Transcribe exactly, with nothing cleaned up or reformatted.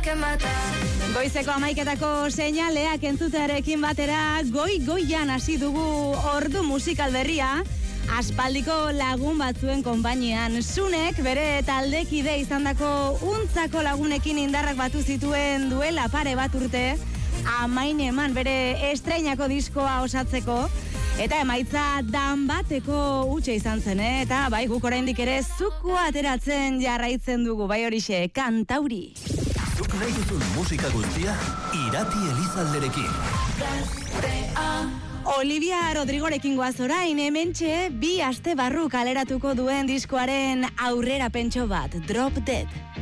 Goizeko amaiketako seinaleak entzutearekin batera, goi-goian hasi dugu ordu musikal berria, aspaldiko lagun batzuen konpainian. Sunek bere taldekide izandako untzako lagunekin indarrak batu zituen duela pare bat urte, amain eman bere estreinako diskoa osatzeko, eta emaitza dan bateko utxe izan zen, eh? Eta bai, guk oraindik ere zuku ateratzen jarraitzen dugu, bai horixe, Kantauri. Zuk nahi duzun musika guztia, Irati Elizalderekin. Olivia Rodrigorekin goaz orain, hementxe bi aste barru kaleratuko duen diskoaren aurrera pentso bat, Drop Dead.